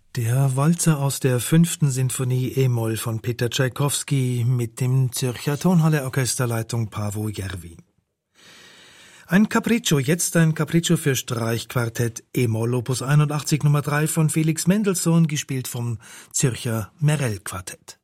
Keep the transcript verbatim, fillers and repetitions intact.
Der Walzer aus der fünften Sinfonie e-Moll von Peter Tschaikowski mit dem Zürcher Tonhalle Orchesterleitung Paavo Järvi. Ein Capriccio, jetzt ein Capriccio für Streichquartett e-Moll, Opus einundachtzig Nummer drei von Felix Mendelssohn, gespielt vom Zürcher Merell Quartett.